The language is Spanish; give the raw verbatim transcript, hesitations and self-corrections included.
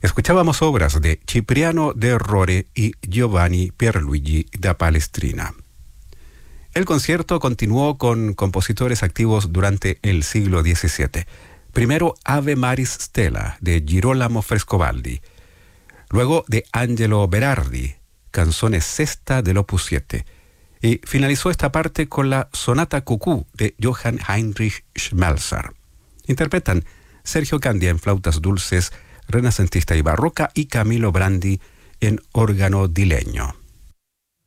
Escuchábamos obras de Cipriano de Rore y Giovanni Pierluigi da Palestrina. El concierto continuó con compositores activos durante el siglo diecisiete. Primero Ave Maris Stella de Girolamo Frescobaldi, luego de Angelo Berardi, Canzone Sesta del Opus siete, y finalizó esta parte con la Sonata Cucú de Johann Heinrich Schmelzer. Interpretan Sergio Candia en flautas dulces, renacentista y barroca, y Camilo Brandi en órgano di legno.